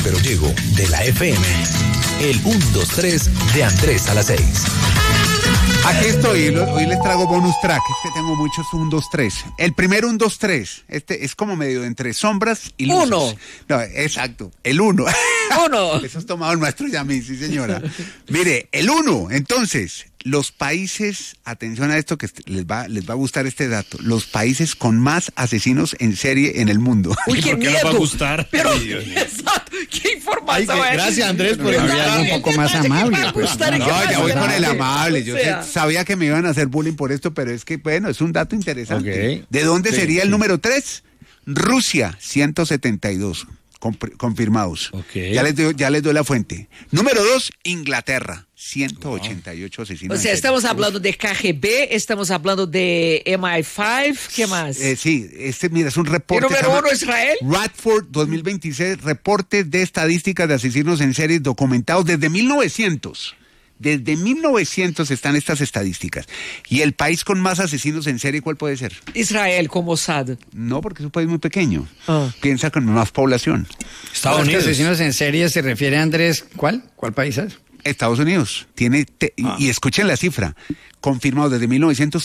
pero llego de la FM. El 1, 2, 3 de Andrés a las 6. Aquí estoy, hoy les traigo bonus track, es que tengo muchos 1, 2, 3. El primero 1, 2, 3, este es como medio entre sombras y luces. 1. No, exacto, el 1. 1. Eso has tomado el maestro Yamil, sí señora. Mire, el 1, entonces, los países, atención a esto que les va a gustar este dato, los países con más asesinos en serie en el mundo. Uy, qué ¿Por qué miedo. no va a gustar? Pero, Ay, Dios mío. exacto, qué información es. Gracias, Andrés, por había algo un poco más amable. Pues. No, ya voy con el amable. Yo sabía que me iban a hacer bullying por esto, pero es que, bueno, es un dato interesante. Okay. ¿De dónde sería el número 3? Rusia, 172 confirmados. Okay. Ya les doy la fuente. Número 2, Inglaterra, 188 asesinos. O sea, estamos hablando de KGB, estamos hablando de MI5, ¿qué más? Sí, mira, es un reporte. ¿Y número 1, Israel? Radford 2026, reporte de estadísticas de asesinos en serie documentados desde 1900. Desde 1900 están estas estadísticas. ¿Y el país con más asesinos en serie cuál puede ser? Israel, como Mossad. No, porque es un país muy pequeño. Ah. Piensa con más población. Estados Unidos. Asesinos en serie se refiere a Andrés, ¿cuál país es? Estados Unidos tiene, y escuchen la cifra, confirmado desde 1900,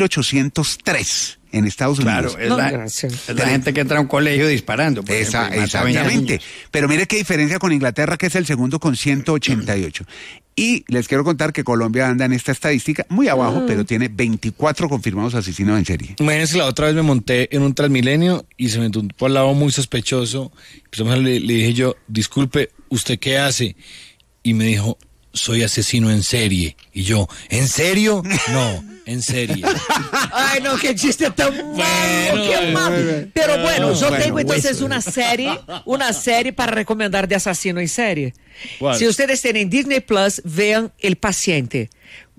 3.803 en Estados Unidos. Claro, es la gente que entra a un colegio disparando. Por ejemplo, y mata a 20 Exactamente. niños. Pero mire qué diferencia con Inglaterra, que es el segundo con 188. Y les quiero contar que Colombia anda en esta estadística muy abajo, pero tiene 24 confirmados asesinos en serie. Imagínense, la otra vez me monté en un Transmilenio y se me tuvo al lado muy sospechoso. Le dije yo, disculpe, ¿usted qué hace? Y me dijo, soy asesino en serie. Y yo, ¿en serio? No, en serie. Ay, no, qué chiste tan malo, qué malo. Pero bueno, yo tengo entonces una serie para recomendar de asesino en serie. ¿Cuál? Si ustedes tienen Disney Plus, vean El Paciente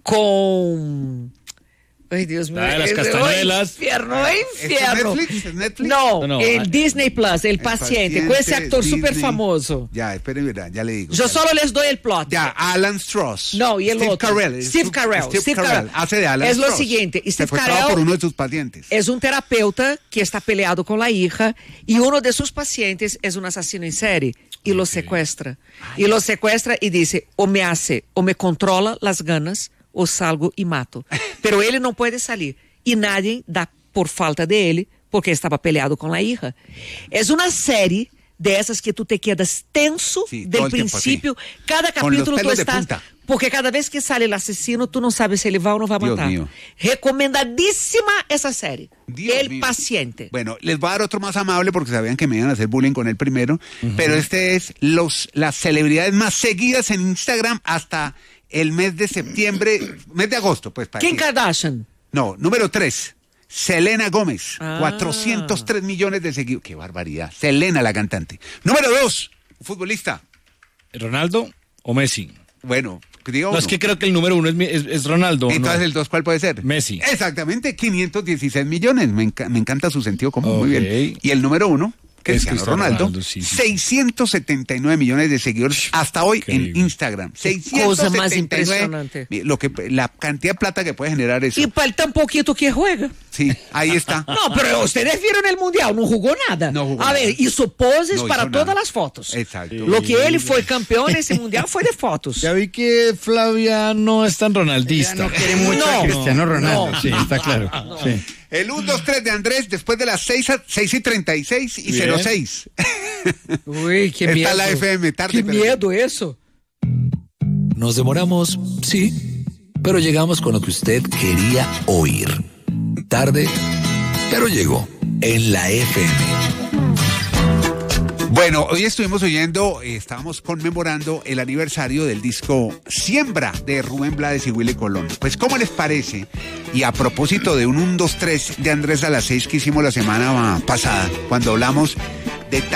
con... Ay, Dios mío. Las castañuelas. Infierno. ¿Es Netflix? No, el Disney Plus, El Paciente, con ese actor súper famoso. Ya, esperen, ya le digo. Yo solo les doy el plot. Ya, Alan Strauss. No, y el Steve otro. Carell. Steve Carell. Hace de Alan Es lo Strauss. siguiente, Steve Secuestrado Carell por uno de sus pacientes. es un terapeuta que está peleado con la hija y uno de sus pacientes es un asesino en serie y lo secuestra. Y lo secuestra y dice, o me controla las ganas o salgo y mato. Pero él no puede salir y nadie da por falta de él porque estaba peleado con la hija. Es una serie de esas que tú te quedas tenso del principio. Cada capítulo tú estás... Porque cada vez que sale el asesino, tú no sabes si él va o no va a matar. Mío. Recomendadísima esa serie. El Paciente. Bueno, les voy a dar otro más amable porque sabían que me iban a hacer bullying con el primero. Pero este es las celebridades más seguidas en Instagram hasta el mes de septiembre, mes de agosto, pues. Kim Kardashian. No, número 3. Selena Gómez, 403 millones de seguidores. ¡Qué barbaridad! Selena, la cantante. Número 2, futbolista. ¿Ronaldo o Messi? Bueno, digo no, es que creo que el número 1 es Ronaldo. Entonces, ¿no? ¿el 2 cuál puede ser? Messi. Exactamente, 516 millones. Me encanta su sentido común, muy bien. Y el número 1, Cristiano Ronaldo, sí. 679 millones de seguidores hasta hoy en Instagram. 679. Cosa más impresionante. La cantidad de plata que puede generar eso. Y para el tan poquito que juega. Sí, ahí está. No, pero ustedes vieron el Mundial, no jugó nada. No jugó a ver, hizo poses para todas las fotos. Exacto. Lo que él fue campeón en ese Mundial fue de fotos. Ya vi que Flavia no es tan ronaldista. No quiere mucho a Cristiano Ronaldo. Sí, está claro. Sí. El 1, 2, 3 de Andrés, después de las 6:36 y 06. Uy, qué miedo. Está la FM tarde. Qué miedo eso. Nos demoramos, sí, pero llegamos con lo que usted quería oír. Tarde, pero llegó en la FM. Bueno, hoy estuvimos estábamos conmemorando el aniversario del disco Siembra de Rubén Blades y Willy Colón. Pues, ¿cómo les parece? Y a propósito de un 1, 2, 3 de Andrés a las 6 que hicimos la semana pasada, cuando hablamos de